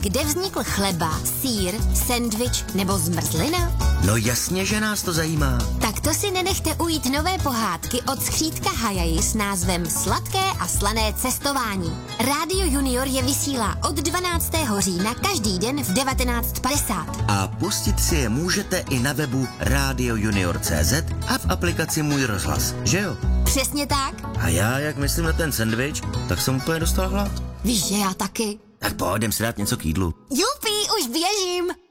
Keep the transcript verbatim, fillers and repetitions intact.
kde vznikl chleba, sýr, sendvič nebo zmrzlina? No jasně, že nás to zajímá. Tak to si nenechte ujít nové pohádky od skřítka Hajaji s názvem Sladké a slané cestování. Rádio Junior je vysílá od dvanáctého října každý den v devatenáct padesát. A pustit si je můžete i na webu radio junior tečka cé zet a v aplikaci Můj rozhlas, že jo? Přesně tak. A já, jak myslím na ten sendvič, tak jsem úplně dostal hlad. Víš, že já taky. Tak pojďem si dát něco k jídlu. Jupi, už běžím.